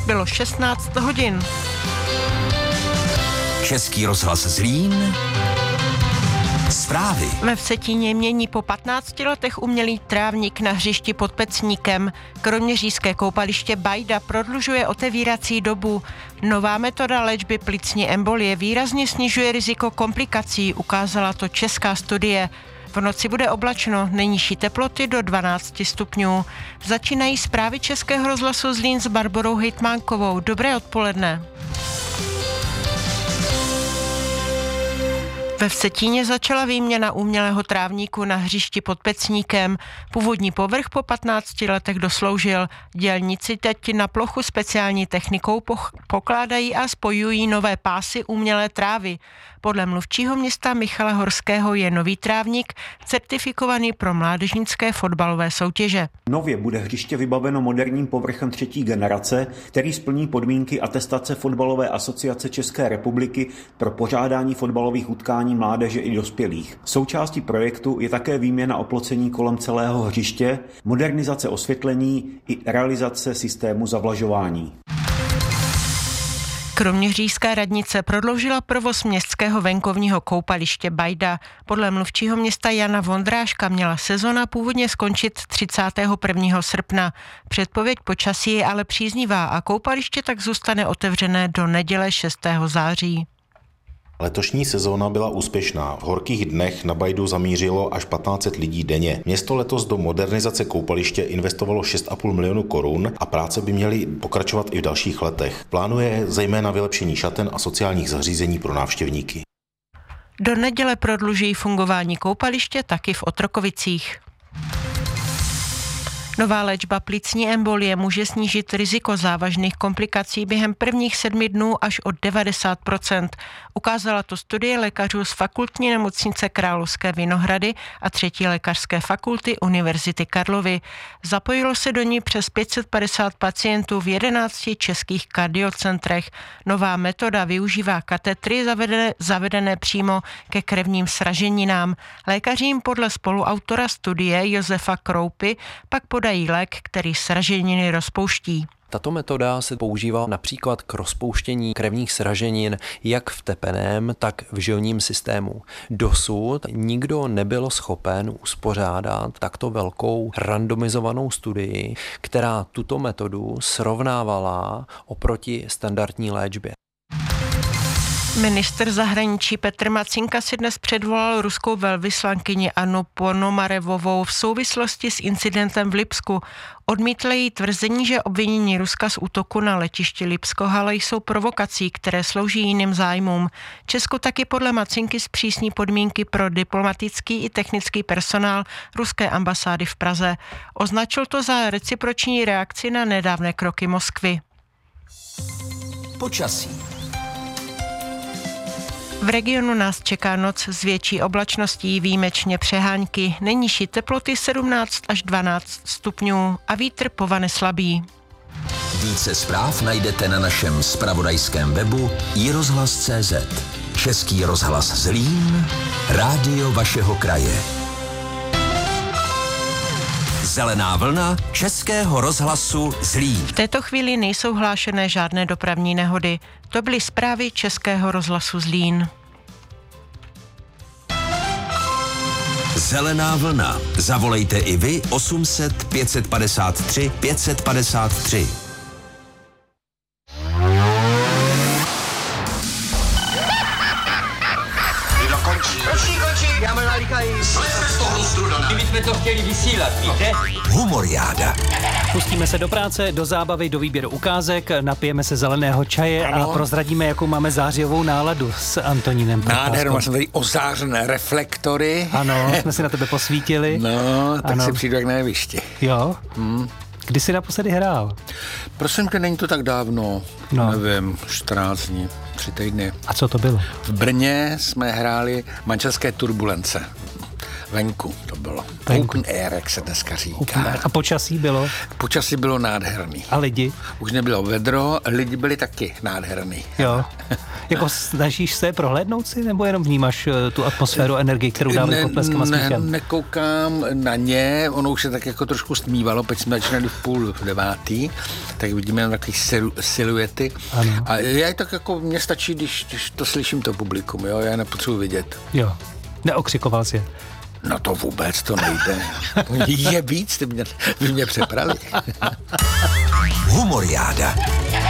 bylo 16 hodin. Český rozhlas Zlín. Zprávy. Ve Vsetíně mění po 15 letech umělý trávník na hřišti pod Pecníkem. Kroměřížské koupaliště Bajda prodlužuje otevírací dobu. Nová metoda léčby plicní embolie výrazně snižuje riziko komplikací, ukázala to česká studie. V noci bude oblačno, nejnižší teploty do 12 stupňů. Začínají zprávy Českého rozhlasu Zlín s Barborou Hejtmánkovou. Dobré odpoledne. Ve Vsetíně začala výměna umělého trávníku na hřišti pod Pecníkem. Původní povrch po 15 letech dosloužil. Dělníci teď na plochu speciální technikou pokládají a spojují nové pásy umělé trávy. Podle mluvčího města Michala Horského je nový trávník certifikovaný pro mládežnické fotbalové soutěže. Nově bude hřiště vybaveno moderním povrchem 3. generace, který splní podmínky atestace Fotbalové asociace České republiky pro pořádání fotbalových utkání mládeže i dospělých. Součástí projektu je také výměna oplocení kolem celého hřiště, modernizace osvětlení i realizace systému zavlažování. Kroměřížská radnice prodloužila provoz městského venkovního koupaliště Bajda. Podle mluvčího města Jana Vondráška měla sezona původně skončit 31. srpna. Předpověď počasí je ale příznivá a koupaliště tak zůstane otevřené do neděle 6. září. Letošní sezóna byla úspěšná. V horkých dnech na Bajdu zamířilo až 1500 lidí denně. Město letos do modernizace koupaliště investovalo 6,5 milionu korun a práce by měly pokračovat i v dalších letech. Plánuje zejména vylepšení šaten a sociálních zařízení pro návštěvníky. Do neděle prodluží fungování koupaliště taky v Otrokovicích. Nová léčba plicní embolie může snížit riziko závažných komplikací během prvních 7 dnů až o 90%. Ukázala to studie lékařů z Fakultní nemocnice Královské Vinohrady a 3. lékařské fakulty Univerzity Karlovy. Zapojilo se do ní přes 550 pacientů v 11 českých kardiocentrech. Nová metoda využívá katetry zavedené přímo ke krevním sraženinám. Lékaři jim podle spoluautora studie Josefa Kroupy pak podají lék, který sraženiny rozpouští. Tato metoda se používá například k rozpouštění krevních sraženin jak v tepeném, tak v žilním systému. Dosud nikdo nebyl schopen uspořádat takto velkou randomizovanou studii, která tuto metodu srovnávala oproti standardní léčbě. Ministr zahraničí Petr Macinka si dnes předvolal ruskou velvyslankyni Annu Ponomarevovou v souvislosti s incidentem v Lipsku. Odmítl její tvrzení, že obvinění Ruska z útoku na letišti Lipsko-Halle jsou provokací, které slouží jiným zájmům. Česko taky podle Macinky zpřísní podmínky pro diplomatický i technický personál ruské ambasády v Praze. Označil to za reciproční reakci na nedávné kroky Moskvy. Počasí. V regionu nás čeká noc s větší oblačností, výjimečně přehánky, nejnižší teploty 17 až 12 stupňů a vítr povane slabý. Více zpráv najdete na našem zpravodajském webu iRozhlas.cz. Český rozhlas Zlín, rádio vašeho kraje. Zelená vlna Českého rozhlasu Zlín. V této chvíli nejsou hlášené žádné dopravní nehody. To byly zprávy Českého rozhlasu Zlín. Zelená vlna. Zavolejte i vy 800 553 553. Končí, já mám nalíkají. Slezte z toho strudana. My jsme to chtěli vysílat, víte? Humoriáda. Pustíme se do práce, do zábavy, do výběru ukázek, napijeme se zeleného čaje a prozradíme, jakou máme zářijovou náladu s Antonínem Procházkou. Nádhernou, jsme tady ozářené reflektory. Ano, jsme si na tebe posvítili. No, tak ano. si přijdu jak na jevišti. Jo? Kdy jsi naposledy hrál? Prosím tě, není to tak dávno, nevím, 14 dní, 3 týdny. A co to bylo? V Brně jsme hráli Manželské turbulence. Venku to bylo. Open air, jak se dneska říká. A počasí bylo? Počasí bylo nádherný. A lidi? Už nebylo vedro, lidi byli taky nádherný. Jo. Jako snažíš se prohlédnout si, nebo jenom vnímáš tu atmosféru, energii, kterou dávají potleskem a smíchem? Nekoukám na ně, ono už se tak jako trošku stmívalo, teď jsme začínali v 8:30, tak vidíme jen takový siluety. Ano. A já tak jako, mně stačí, když to slyším to publikum, jo, já nepotřebuji vidět. Jo, neokřikoval jsi. No to vůbec, to nejde. Je víc, vy mě přeprali. Humoriáda.